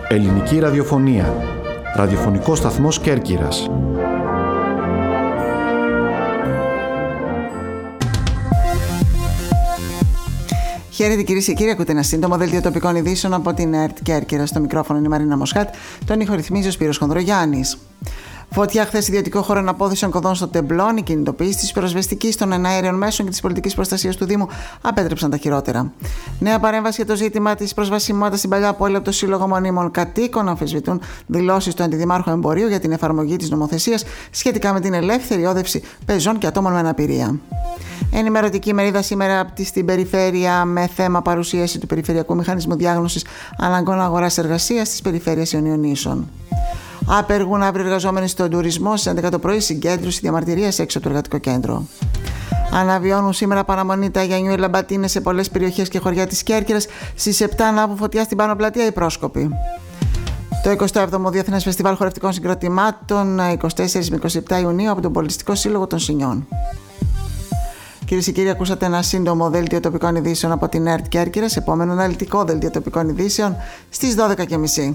Ελληνική ραδιοφωνία. Ραδιοφωνικός σταθμός Κέρκυρας. Χαίρετε κυρίες και κύριοι, ακούτε ένα σύντομο δελτίο τοπικών ειδήσεων από την ΕΡΤ Κέρκυρα. Στο μικρόφωνο είναι η Μαρίνα Μοσχάτ, τον ήχο ρυθμίζει ο Σπύρος Χονδρογιάννης. Φωτιά χθες ιδιωτικό χώρο αναπόθεσεων κοδών στο Τεμπλόν. Η κινητοποίηση της πυροσβεστικής των εναέριων μέσων και της πολιτικής προστασίας του Δήμου απέτρεψαν τα χειρότερα. Νέα παρέμβαση για το ζήτημα της προσβασιμότητας στην παλιά πόλη από το Σύλλογο Μονίμων Κατοίκων. Αμφισβητούν δηλώσεις του Αντιδημάρχου Εμπορίου για την εφαρμογή της νομοθεσίας σχετικά με την ελεύθερη όδευση πεζών και ατόμων με αναπηρία. Ενημερωτική μερίδα σήμερα στην περιφέρεια με θέμα παρουσίαση του Περιφερειακού Μηχανισμού Διάγνωσης Αναγκών Αγοράς Εργασίας της Περιφέρειας Ιωνίων Νήσων. Απεργούν αύριο εργαζόμενοι στον τουρισμό στις 11 το πρωί, συγκέντρωση διαμαρτυρίας έξω από το εργατικό κέντρο. Αναβιώνουν σήμερα παραμονή τα Αγιανιού Ελαμπατίνες σε πολλές περιοχές και χωριά της Κέρκυρας. Στις 7 ανάβουν φωτιά στην Πάνω Πλατεία οι πρόσκοποι. Το 27ο Διεθνές Φεστιβάλ Χορευτικών Συγκροτημάτων 24 με 27 Ιουνίου από τον Πολιτιστικό Σύλλογο των Σινιών. Κυρίες και κύριοι, ακούσατε ένα σύντομο δέλτιο τοπικών ειδήσεων από την ΕΡΤ Κέρκυρας. Επόμενο αναλυτικό δέλτιο τοπικών ειδήσεων στις 12:30.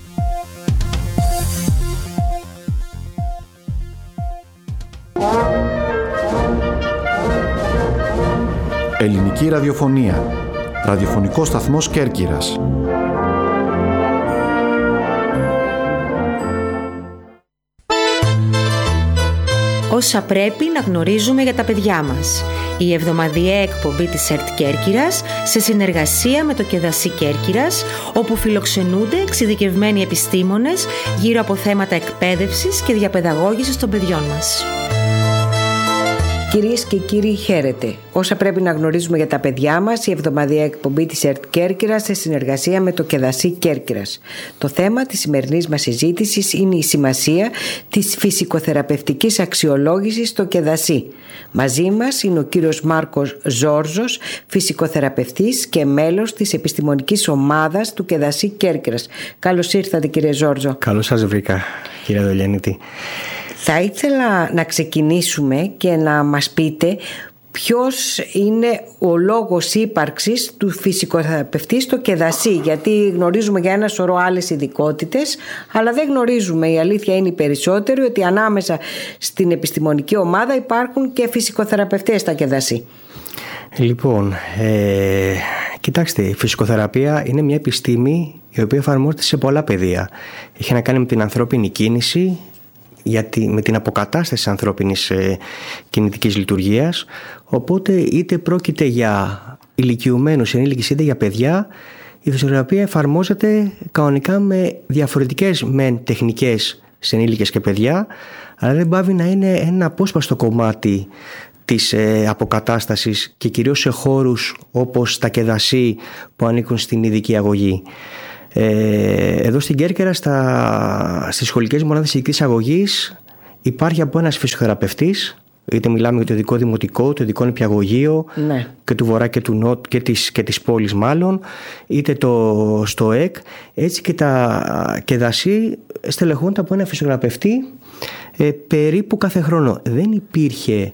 Ελληνική ραδιοφωνία. Ραδιοφωνικός σταθμός Κέρκυρας. Όσα πρέπει να γνωρίζουμε για τα παιδιά μας. Η εβδομαδιαία εκπομπή της ΕΡΤ Κέρκυρας σε συνεργασία με το ΚΕΔΑΣΥ Κέρκυρας, όπου φιλοξενούνται εξειδικευμένοι επιστήμονες γύρω από θέματα εκπαίδευσης και διαπαιδαγώγησης των παιδιών μας. Κυρίες και κύριοι, χαίρετε. Όσα πρέπει να γνωρίζουμε για τα παιδιά μας, η εβδομαδιαία εκπομπή της ΕΡΤ Κέρκυρας σε συνεργασία με το ΚΕΔΑΣΥ Κέρκυρας. Το θέμα της σημερινής μας συζήτησης είναι η σημασία της φυσικοθεραπευτικής αξιολόγησης στο ΚΕΔΑΣΥ. Μαζί μας είναι ο κύριος Μάρκος Ζόρζος, φυσικοθεραπευτής και μέλος της επιστημονικής ομάδας του ΚΕΔΑΣΥ Κέρκυρας. Καλώς ήρθατε, κύριε Ζόρζο. Καλώς σας βρήκα, κύριε Δολιανίτη. Θα ήθελα να ξεκινήσουμε και να μας πείτε ποιος είναι ο λόγος ύπαρξης του φυσικοθεραπευτή στο ΚΕΔΑΣΥ, γιατί γνωρίζουμε για ένα σωρό άλλες ειδικότητες, αλλά δεν γνωρίζουμε, η αλήθεια είναι οι περισσότεροι, ότι ανάμεσα στην επιστημονική ομάδα υπάρχουν και φυσικοθεραπευτές στα ΚΕΔΑΣΥ. Λοιπόν, κοιτάξτε, η φυσικοθεραπεία είναι μια επιστήμη η οποία εφαρμόζεται σε πολλά πεδία. Έχει να κάνει με την ανθρώπινη κίνηση, με την αποκατάσταση της ανθρώπινης κινητικής λειτουργίας. Οπότε είτε πρόκειται για ηλικιωμένους ενήλικες είτε για παιδιά, η φυσιοθεραπεία εφαρμόζεται κανονικά με διαφορετικές μεν τεχνικές σε ενήλικες και παιδιά, αλλά δεν πάβει να είναι ένα απόσπαστο κομμάτι της αποκατάστασης και κυρίως σε χώρους όπως τα ΚΕΔΑΣΥ που ανήκουν στην ειδική αγωγή. Εδώ στην Κέρκυρα στις σχολικές μονάδες ειδικής αγωγής υπάρχει από ένας φυσιοθεραπευτής, είτε μιλάμε για το ειδικό δημοτικό, το ειδικό νηπιαγωγείο, ναι, και του Βορρά και του Νότου και της πόλης μάλλον, είτε στο ΕΚ, έτσι και τα ΚΕΔΑΣΥ στελεχώνται από ένα φυσιοθεραπευτή περίπου κάθε χρόνο. Δεν υπήρχε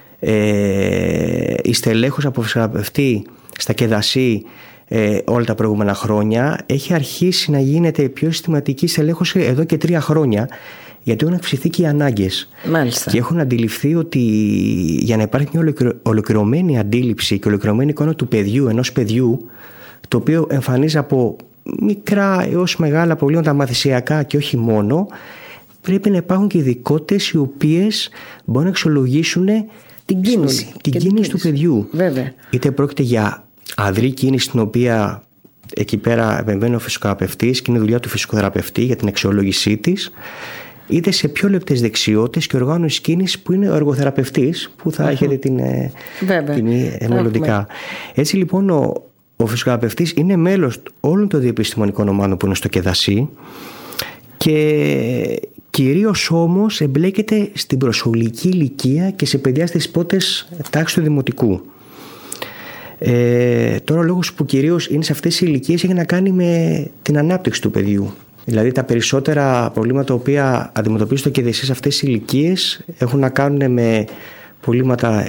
η στελέχωση από φυσιοθεραπευτή στα ΚΕΔΑΣΥ όλα τα προηγούμενα χρόνια. Έχει αρχίσει να γίνεται πιο συστηματική στελέχωση εδώ και 3 χρόνια, γιατί έχουν αυξηθεί και οι ανάγκες. Μάλιστα. Και έχουν αντιληφθεί ότι για να υπάρχει μια ολοκληρωμένη αντίληψη και ολοκληρωμένη εικόνα του παιδιού, ενός παιδιού, το οποίο εμφανίζει από μικρά έως μεγάλα προβλήματα μαθησιακά και όχι μόνο, πρέπει να υπάρχουν και ειδικότητες οι οποίες μπορούν να αξιολογήσουν την κίνηση του παιδιού. Βέβαια. Είτε πρόκειται για αδρή κίνηση, την οποία εκεί πέρα επεμβαίνει ο φυσικοθεραπευτής και είναι δουλειά του φυσικοθεραπευτή για την αξιολόγησή της, είτε σε πιο λεπτές δεξιότητες και οργάνωση κίνησης που είναι ο εργοθεραπευτής, που θα έχετε την μελλοντικά. Έτσι λοιπόν ο φυσικοθεραπευτής είναι μέλος όλων των διεπιστημονικών ομάδων που είναι στο ΚΕΔΑΣΥ και κυρίως όμως εμπλέκεται στην προσχολική ηλικία και σε παιδιά στις πρώτες τάξεις του δημοτικού. Τώρα ο λόγος που κυρίως είναι σε αυτές τις ηλικίες έχει να κάνει με την ανάπτυξη του παιδιού. Δηλαδή τα περισσότερα προβλήματα τα οποία αντιμετωπίζει το ΚΕΔΑΣΥ σε αυτές τις ηλικίες έχουν να κάνουν με προβλήματα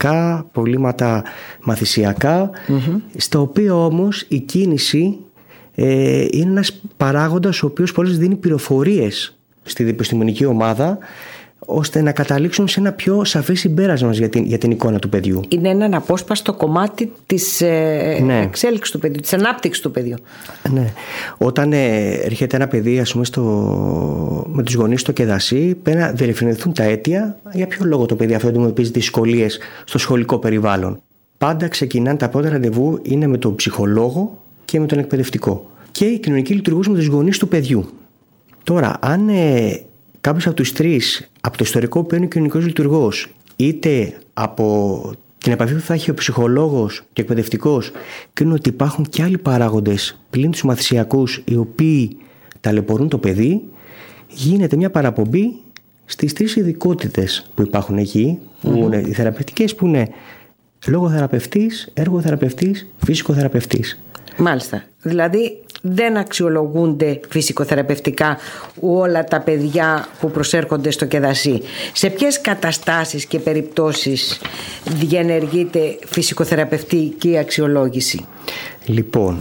προβλήματα μαθησιακά, στα οποία όμως η κίνηση είναι ένας παράγοντας ο οποίος πολλές δίνει πληροφορίες στη επιστημονική ομάδα, ώστε να καταλήξουν σε ένα πιο σαφές συμπέρασμα για την εικόνα του παιδιού. Είναι ένα αναπόσπαστο κομμάτι της εξέλιξης του παιδιού, της ανάπτυξης του παιδιού. Ναι. Όταν έρχεται ένα παιδί, ας πούμε, με τους γονείς στο κεδασί, πρέπει να διερευνηθούν τα αίτια, για ποιο λόγο το παιδί αυτό αντιμετωπίζει δυσκολίες στο σχολικό περιβάλλον. Πάντα ξεκινάνε τα πρώτα ραντεβού είναι με τον ψυχολόγο και με τον εκπαιδευτικό. Και οι κοινωνικοί λειτουργούς με τους γονείς του παιδιού. Τώρα, αν κάποιος από τους τρεις, από το ιστορικό που παίρνει ο κοινωνικός λειτουργός, είτε από την επαφή που θα έχει ο ψυχολόγος και ο εκπαιδευτικός, κρίνουν ότι υπάρχουν και άλλοι παράγοντες πλην τους μαθησιακούς, οι οποίοι ταλαιπωρούν το παιδί, γίνεται μια παραπομπή στις τρεις ειδικότητες που υπάρχουν εκεί, που είναι οι θεραπευτικές, που είναι λογοθεραπευτής, έργοθεραπευτής, φυσικοθεραπευτής. Μάλιστα. Δηλαδή δεν αξιολογούνται φυσικοθεραπευτικά όλα τα παιδιά που προσέρχονται στο κεδασί. Σε ποιες καταστάσεις και περιπτώσεις διενεργείται φυσικοθεραπευτική αξιολόγηση? Λοιπόν,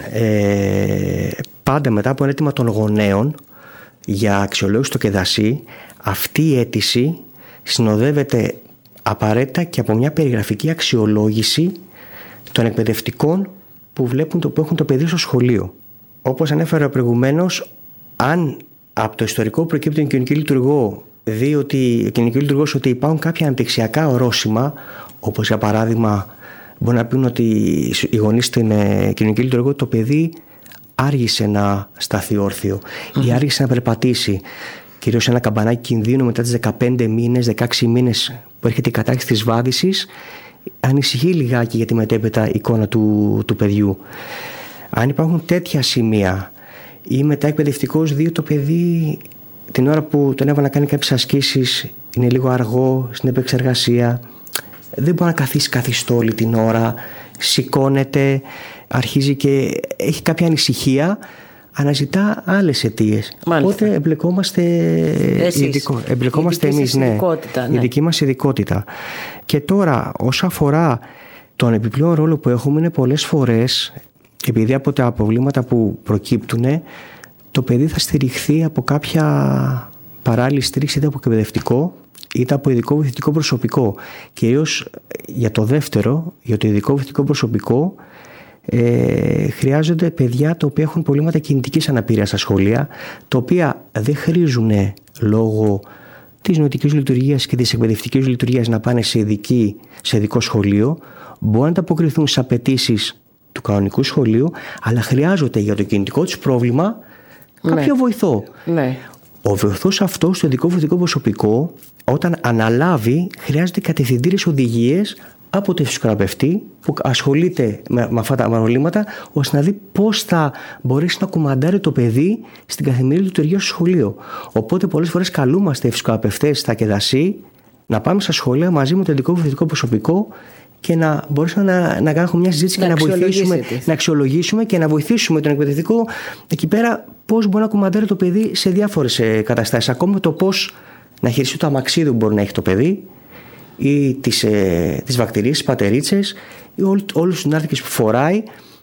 πάντα μετά από ένα αίτημα των γονέων για αξιολόγηση στο κεδασί, αυτή η αίτηση συνοδεύεται απαραίτητα και από μια περιγραφική αξιολόγηση των εκπαιδευτικών που έχουν το παιδί στο σχολείο. Όπως ανέφερα προηγουμένως, αν από το ιστορικό προκύπτει τον κοινωνικό λειτουργό, δει ότι ο κοινωνικός λειτουργός ότι υπάρχουν κάποια αναπτυξιακά ορόσημα, όπως για παράδειγμα μπορεί να πούν ότι οι γονείς στην κοινωνική λειτουργό, το παιδί άργησε να σταθεί όρθιο ή άργησε να περπατήσει, κυρίως ένα καμπανάκι κινδύνου μετά τις 15 μήνες, 16 μήνες που έρχεται η κατάξυση της βάδισης, ανησυχεί λιγάκι για τη μετέπειτα εικόνα του παιδιού. Αν υπάρχουν τέτοια σημεία ή μετά εκπαιδευτικός δει το παιδί την ώρα που τον έβαλε να κάνει κάποιες ασκήσεις είναι λίγο αργό στην επεξεργασία, δεν μπορεί να καθίσει καθιστό όλη την ώρα, σηκώνεται, αρχίζει και έχει κάποια ανησυχία, αναζητά άλλες αιτίες. Οπότε εμπλεκόμαστε εμείς, η δική μας ειδικότητα. Και τώρα, όσον αφορά τον επιπλέον ρόλο που έχουμε, είναι πολλές φορές, επειδή από τα προβλήματα που προκύπτουν, το παιδί θα στηριχθεί από κάποια παράλληλη στήριξη, είτε από εκπαιδευτικό είτε από ειδικό βοηθητικό προσωπικό. Κυρίως για το δεύτερο, για το ειδικό βοηθητικό προσωπικό, χρειάζονται παιδιά τα οποία έχουν προβλήματα κινητικής αναπηρίας στα σχολεία, τα οποία δεν χρήζουν λόγω της νοητικής λειτουργίας και της εκπαιδευτικής λειτουργίας να πάνε σε ειδικό σχολείο, μπορούν να ανταποκριθούν στις απαιτήσεις του κανονικού σχολείου, αλλά χρειάζονται για το κινητικό τους πρόβλημα κάποιο βοηθό. Ναι. Ο βοηθός αυτός στο ειδικό βοηθητικό προσωπικό, όταν αναλάβει, χρειάζονται κατευθυντήριες οδηγίες από τον φυσικοθεραπευτή που ασχολείται με αυτά τα προβλήματα, ώστε να δει πώς θα μπορέσει να κουμαντάρει το παιδί στην καθημερινή λειτουργία στο σχολείο. Οπότε πολλές φορές καλούμαστε οι φυσικοθεραπευτές στα κεδασί να πάμε στα σχολεία μαζί με το ειδικό βοηθητικό προσωπικό και να μπορέσουμε να κάνουμε μια συζήτηση και να αξιολογήσουμε και να βοηθήσουμε τον εκπαιδευτικό εκεί πέρα πώς μπορεί να κουμαντάρει το παιδί σε διάφορες καταστάσεις. Ακόμα το πώς να χειριστεί το αμαξίδι που μπορεί να έχει το παιδί, ή τις βακτηρίες, τις πατερίτσες, ή όλους τους νάρκες που φοράει,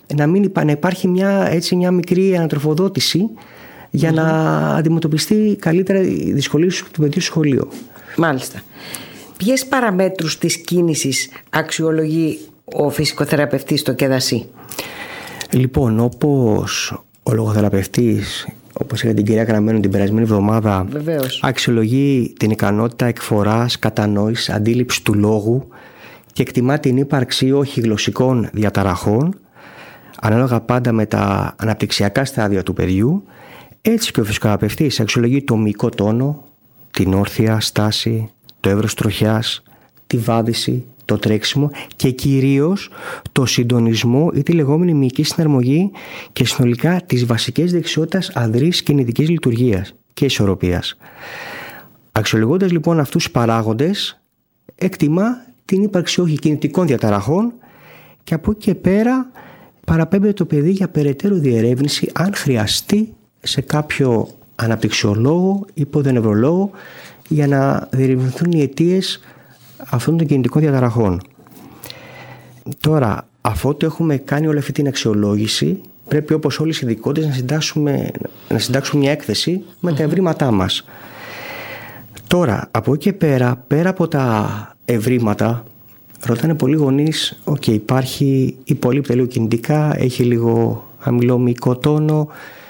να υπάρχει μια μικρή ανατροφοδότηση για να αντιμετωπιστεί καλύτερα οι δυσκολίες του παιδιού στο σχολείο. Μάλιστα. Ποιες παραμέτρους της κίνησης αξιολογεί ο φυσικοθεραπευτής στο κεδασί? Λοιπόν, όπως ο λογοθεραπευτής, όπως είχα την κυρία Γραμμένο την περασμένη εβδομάδα, βεβαίως, αξιολογεί την ικανότητα εκφοράς, κατανόησης, αντίληψης του λόγου και εκτιμά την ύπαρξη όχι γλωσσικών διαταραχών, ανάλογα πάντα με τα αναπτυξιακά στάδια του παιδιού. Έτσι και ο φυσικοθεραπευτής αξιολογεί το μυϊκό τόνο, την όρθια στάση, το εύρος τροχιάς, τη βάδηση, το τρέξιμο και κυρίως το συντονισμό ή τη λεγόμενη μυϊκή συναρμογή και συνολικά τις βασικές δεξιότητες ανδρής κινητικής λειτουργίας και ισορροπίας. Αξιολογώντας λοιπόν αυτούς τους παράγοντες, εκτιμά την ύπαρξη όχι κινητικών διαταραχών και από εκεί και πέρα παραπέμπεται το παιδί για περαιτέρω διερεύνηση αν χρειαστεί σε κάποιο αναπτυξιολόγο ή ποδονευρολόγο για να διερευνηθούν οι αιτίες αυτών των κινητικών διαταραχών. Τώρα, αφού το έχουμε κάνει όλη αυτή την αξιολόγηση πρέπει όπως όλοι οι ειδικότες να συντάξουμε μια έκθεση με τα ευρήματά μας. Τώρα, από εκεί και πέρα από τα ευρήματα, ρωτάνε πολλοί γονείς, υπάρχει υπολείπεται λίγο κινητικά, έχει λίγο χαμηλό μυϊκό τόνο,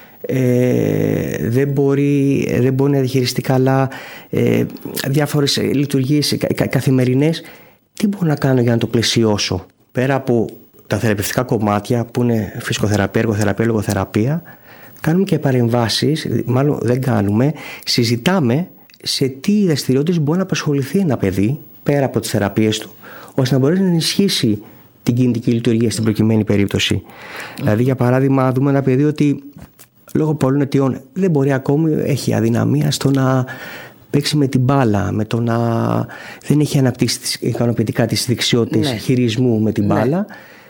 δεν μπορεί να διαχειριστεί καλά διάφορες λειτουργίες καθημερινές. Τι μπορώ να κάνω για να το πλαισιώσω? Πέρα από τα θεραπευτικά κομμάτια που είναι φυσικοθεραπεία, εργοθεραπεία, λογοθεραπεία, κάνουμε και παρεμβάσεις, μάλλον δεν κάνουμε, συζητάμε σε τι δραστηριότητες μπορεί να απασχοληθεί ένα παιδί πέρα από τις θεραπείες του, ώστε να μπορέσει να ενισχύσει την κινητική λειτουργία στην προκειμένη περίπτωση. Δηλαδή, για παράδειγμα, δούμε ένα παιδί ότι λόγω πολλών αιτιών δεν μπορεί ακόμη, έχει αδυναμία στο να παίξει με την μπάλα, με το να δεν έχει αναπτύξει ικανοποιητικά τις δεξιότητες χειρισμού με την μπάλα.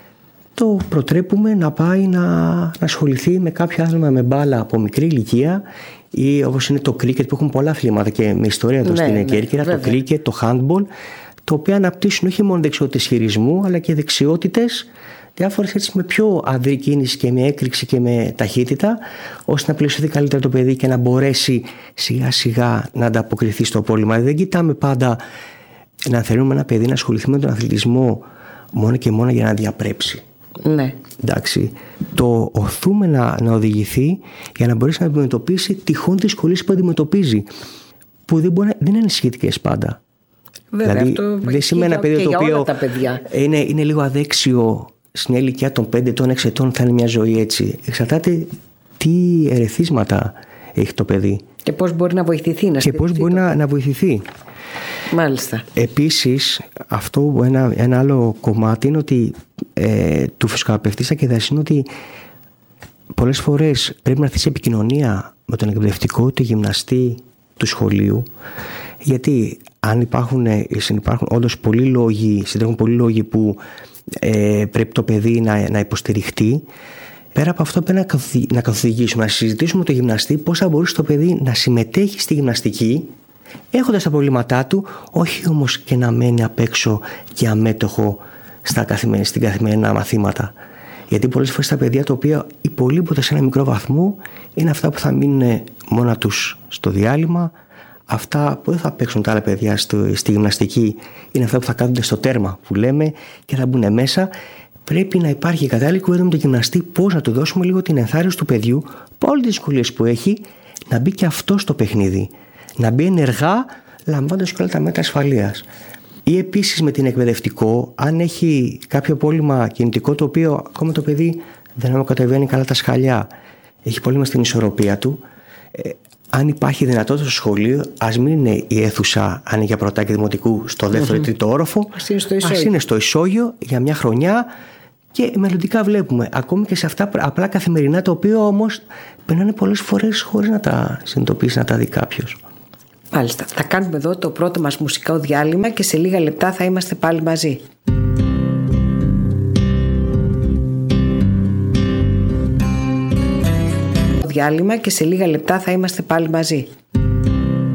Το προτρέπουμε να πάει να ασχοληθεί με κάποιο άθλημα με μπάλα από μικρή ηλικία, ή όπως είναι το κρίκετ, που έχουν πολλά αθλήματα και με ιστορία εδώ στην Κέρκυρα, το κρίκετ, το handball, το οποίο αναπτύσσουν όχι μόνο δεξιότητες χειρισμού, αλλά και δεξιότητες διάφορες έτσι με πιο αδρή κίνηση και με έκρηξη και με ταχύτητα, ώστε να πλαισιωθεί καλύτερα το παιδί και να μπορέσει σιγά σιγά να ανταποκριθεί στο πρόβλημα. Δεν κοιτάμε πάντα να θέλουμε ένα παιδί να ασχοληθεί με τον αθλητισμό μόνο και μόνο για να διαπρέψει. Ναι. Εντάξει. Το οθούμε να οδηγηθεί για να μπορέσει να αντιμετωπίσει τυχόν δυσκολίες που αντιμετωπίζει, που δεν είναι ανησυχητικές πάντα. Βέβαια, δηλαδή, αυτό δεν σημαίνει ένα παιδί το οποίο είναι λίγο αδέξιο στην ηλικία των 5 ετών, 6 ετών, θα είναι μια ζωή έτσι. Εξαρτάται τι ερεθίσματα έχει το παιδί. Και πώς μπορεί να βοηθηθεί. Να βοηθηθεί. Μάλιστα. Επίσης, αυτό ένα άλλο κομμάτι είναι ότι του φυσικοθεραπευτή στα κεδασί είναι ότι πολλές φορές πρέπει να έρθει σε επικοινωνία με τον εκπαιδευτικό, τη γυμναστή του σχολείου, γιατί αν υπάρχουν όντως πολλοί λόγοι που πρέπει το παιδί να υποστηριχτεί, πέρα από αυτό πρέπει να καθοδηγήσουμε, να συζητήσουμε με τον γυμναστή πώς θα μπορούσε το παιδί να συμμετέχει στη γυμναστική, έχοντας τα προβλήματά του, όχι όμως και να μένει απ' έξω και αμέτωχο στην καθημερινά μαθήματα. Γιατί πολλές φορές τα παιδιά τα οποία υπολείπονται σε ένα μικρό βαθμό είναι αυτά που θα μείνουν μόνα τους στο διάλειμμα, αυτά που δεν θα παίξουν τα άλλα παιδιά στη γυμναστική είναι αυτά που θα κάθονται στο τέρμα που λέμε και θα μπουν μέσα. Πρέπει να υπάρχει κατάλληλη κουβέντα με τον γυμναστή, πώς να του δώσουμε λίγο την ενθάρρυνση του παιδιού, όλες τις δυσκολίες που έχει, να μπει και αυτό στο παιχνίδι. Να μπει ενεργά, λαμβάνοντας και όλα τα μέτρα ασφαλείας. Ή επίσης με την εκπαιδευτικό, αν έχει κάποιο πρόβλημα κινητικό, το οποίο ακόμα το παιδί δεν ανακατεβαίνει καλά τα σκαλιά, έχει πρόβλημα στην ισορροπία του, αν υπάρχει δυνατότητα στο σχολείο, ας μην είναι η αίθουσα, αν είναι για πρωτάκι δημοτικού, στο δεύτερο ή τρίτο όροφο, ας είναι στο ισόγειο για μια χρονιά. Και μελλοντικά βλέπουμε ακόμη και σε αυτά απλά καθημερινά, τα οποία όμως περνάνε πολλές φορές χωρίς να τα συνειδητοποιήσει, να τα δει κάποιος. Μάλιστα. Θα κάνουμε εδώ το πρώτο μας μουσικό διάλειμμα και σε λίγα λεπτά θα είμαστε πάλι μαζί. Διάλειμμα και σε λίγα λεπτά θα είμαστε πάλι μαζί.